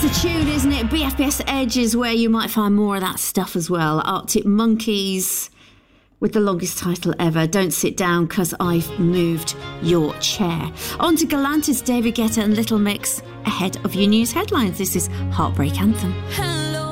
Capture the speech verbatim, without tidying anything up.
the tune, isn't it? B F B S Edge is where you might find more of that stuff as well. Arctic Monkeys with the longest title ever, Don't Sit Down 'Cause I've Moved Your Chair. On to Galantis, David Guetta and Little Mix ahead of your news headlines. This is Heartbreak Anthem.